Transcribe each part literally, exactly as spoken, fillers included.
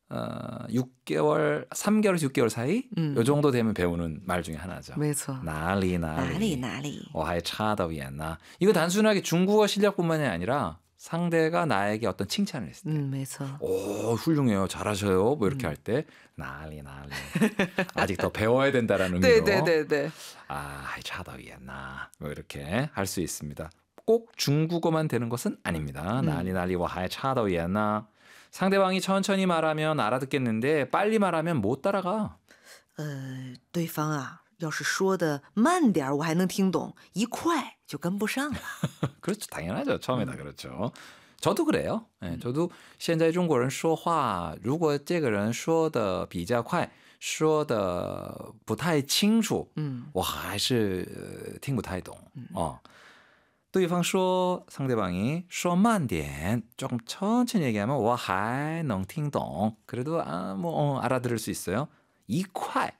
어, 육 개월, 삼 개월에서 육 개월 사이 음. 요 정도 되면 배우는 말 중에 하나죠. 没错， 나리 나리. 나리 나리. 我还差到远呢. 이거 단순하게 중국어 실력뿐만이 아니라 상대가 나에게 어떤 칭찬을 했을 때. 嗯，没错。 오, 훌륭해요. 잘하셔요. 뭐 이렇게 할 때 나리 나리. 아직 더 배워야 된다라는 의미로. 对对对对， 아, 차더위였나. 뭐 이렇게 할 수 있습니다. 꼭 중국어만 되는 것은 아닙니다. 나리 나리 와하이 차더위였나. 상대방이 천천히 말하면 알아듣겠는데 빨리 말하면 못 따라가. 呃，对方啊，要是说的慢点儿，我还能听懂；一快就跟不上了。 그렇죠. 당연하죠. 처음에 다 그렇죠. 저도 그래요. 네, 저도 现在中国人说话如果这个人说的比较快说的不太清楚嗯我还是听不太懂. 어. 对方说 상대방이 说慢点 조금 천천히 얘기하면 我还能听懂. 그래도 아, 뭐 어, 알아들을 수 있어요. 一快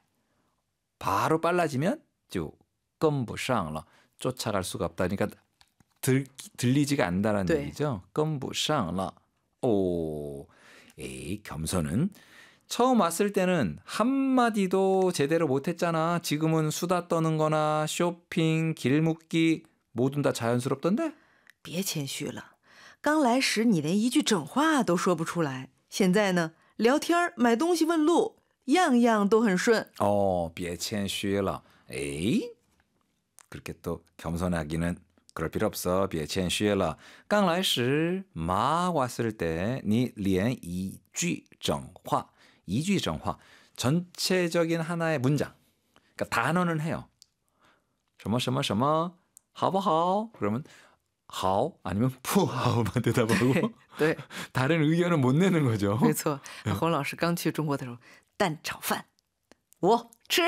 바로 빨라지면 就跟不上了. 쫓아갈 수가 없다. 그러니까 들, 들리지가 않는다는 네. 얘기죠. 跟不上了. 오, 에이, 겸손은 처음 왔을 때는 한마디도 제대로 못했잖아. 지금은 수다 떠는 거나 쇼핑, 길 묻기 모든 다 자연스럽던데? 别谦虚了，刚来时你连一句整话都说不出来，现在呢，聊天儿、买东西、问路，样样都很顺。 어, 别谦虚了. 에이? 그렇게 또 겸손하기는 그럴 필요 없어. 别谦虚了. 刚来时, 막 왔을 때, 你连一句整话, 一句整话, 전체적인 하나의 문장. 그러니까 단어는 해요. 什么什么什么, 好不好? 그러면 好 아니면 不好만 대답하고 对， 다른 의견은 못 내는 거죠. 没错。洪老师刚去中国的时候，蛋炒饭，我吃。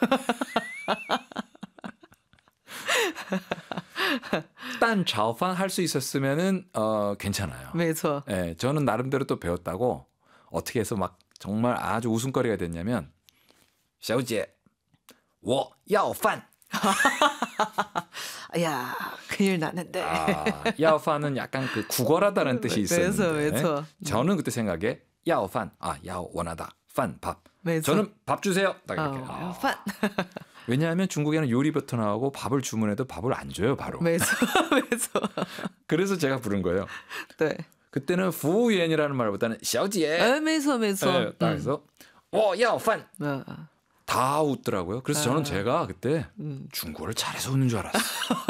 딴 자오판 할 수 있었으면은 어, 괜찮아요. 没错， 예, 저는 나름대로 또 배웠다고 어떻게 해서 막 정말 아주 웃음거리가 됐냐면 小姐,我要饭. 哎呀，큰일 났는데. 아, 要饭은 약간 그 구걸하다는 뜻이 있었는데 매서, 매서. 저는 그때 생각에 要饭, 아, 要 원하다, 饭 밥. 没错， 저는 밥 주세요. 딱 啊 이렇게. 我 아. 要饭。 왜냐하면 중국에는 요리부터 나오고 밥을 주문해도 밥을 안 줘요, 바로. 没错，没错， 그래서 제가 부른 거예요. 对， 그때는服务员이라는 말보다는 小姐. 哎，没错，没错。 예, 딱 해서 我要饭. 嗯 다 웃더라고요. 그래서 저는 제가 그때 嗯， 중국어를 잘해서 웃는 줄 알았어요.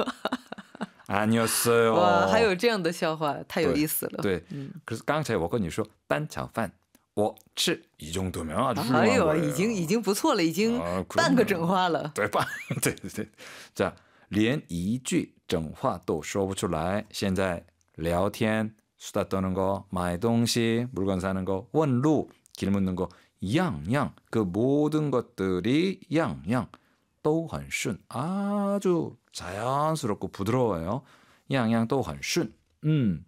아니었어요. 哇，还有这样的笑话，太有意思了。 네. 그래서 刚才我跟你说蛋炒饭我吃 이 정도면 아주 哎 훌륭한 呦， 거예요. 已经已经不错了，已经 아, 半个 그럼요. 整话了。 네, 빠- 네, 네. 자, 连一句整话都说不出来. 现在聊天, 수다 떠는 거, 买东西, 물건 사는 거, 问路, 길 묻는 거, 양양, 그 모든 것들이 양양, 都很顺, 아주 자연스럽고 부드러워요. 양양 都很顺. 음.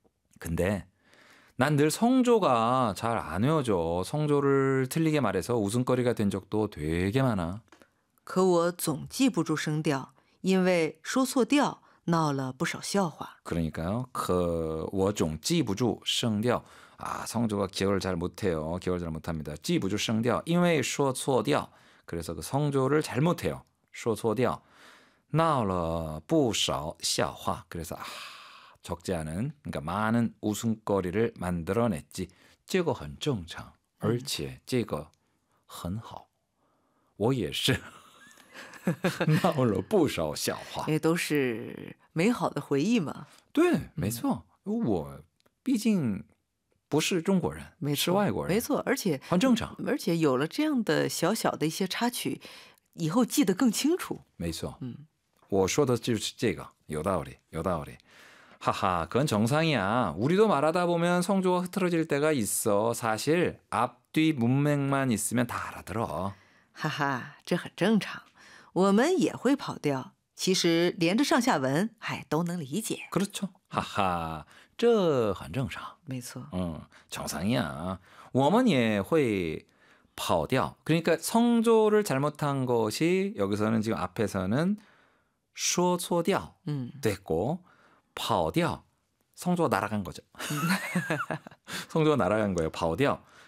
근데 난 늘 성조가 잘 안 외워져. 성조를 틀리게 말해서 웃음거리가 된 적도 되게 많아. 可我总记不住声调，因为说错调闹了不少笑话。 그러니까요. 그, 我总记不住声调. 아, 성조가 기억을 잘 못해요. 기억을 잘 못합니다. 记不住声调. 因为说错调. 그래서 그 성조를 잘 못해요. 说错调. 闹了不少笑话. 그래서 아, 적지 않은, 그러니까 많은 웃음거리를 만들어냈지. 这个很正常,而且这个很好. 我也是闹了不少笑话. 因为都是美好的回忆嘛。 对，没错。我毕竟不是中国人， 没错， 是外国人， 没错，而且很正常。 而且有了这样的小小的一些插曲，以后记得更清楚。 没错。 嗯， 我说的就是这个，有道理，有道理。 하하, 그건 정상이야. 우리도 말하다 보면 성조가 흐트러질 때가 있어. 사실 앞뒤 문맥만 있으면 다 알아들어. 哈哈，这很正常，我们也会跑调，其实连着上下文，哎，都能理解。 그렇죠. 하하, 这很正常. 没错， 응, 정상이야. 我们也会跑调. 그러니까 성조를 잘못한 것이 여기서는 지금 앞에서는 说错调嗯， 됐고 跑调 성조가 날아간 거죠. 성조가 날아간 거예요. 跑调